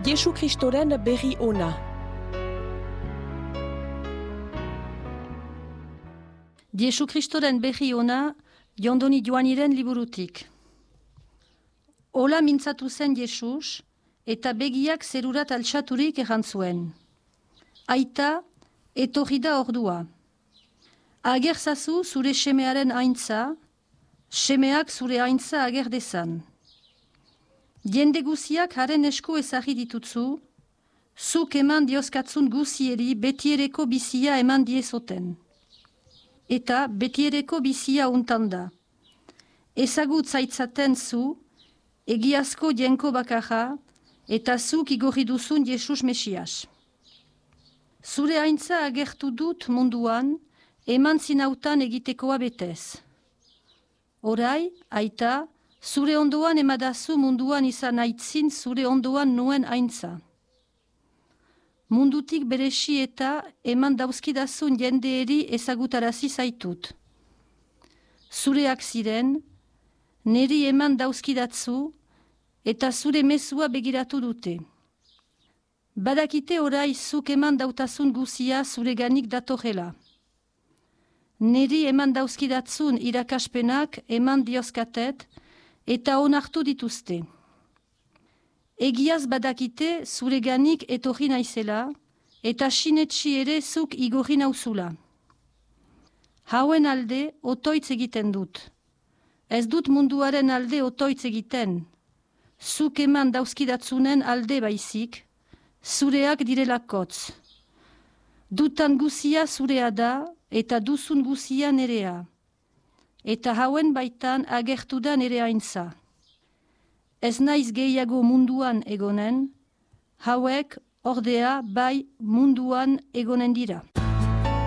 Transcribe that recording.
Jesu Kristoren berri ona. Jesu Kristoren berri ona, Jondoni Joaniren liburutik. Ola mintzatu zen Jesus, eta begiak zerurat altxaturik errantzuen. Aita, etorri da ordua. Agerzazu zure semearen aintza, semeak zure aintza ager dezan. Jende guziak haren esku ezagri ditutzu, zuk eman dioskatzun guzieri betiereko bizia eman diezoten. Eta betiereko bizia untan da. Ezagut zaitzaten zu, egiazko jenko bakarra, eta zuk igorri duzun Jesus Mesias. Zure aintza agertu dut munduan, eman zinautan egitekoa betez. Orai, aita, zure ondoan emadazu munduan izan aitzin zure ondoan nuen aintza. Mundutik beresi eta eman dauzkidazun jendeeri ezagutarazi zaitut. Zureak ziren, neri eman dauzkidatzu, eta zure mezua begiratu dute. Badakite orai zuk eman dautazun guzia zureganik datorrela. Neri eman dauzkidatzun irakaspenak eman diozkatet, eta onartu dituzte. Egiaz badakite zureganik etorri naizela, eta sinetsi ere zuk igorri nauzula. Hauen alde otoitz egiten dut. Ez dut munduaren alde otoitz egiten. Zuk eman dauzkidatzunen alde baizik, zureak direlakotz. Dutan guzia zurea da, eta duzun guzia nerea. Eta hauen baitan agertu da nere aintza. Ez naiz gehiago munduan egonen, hauek ordea bai munduan egonen dira.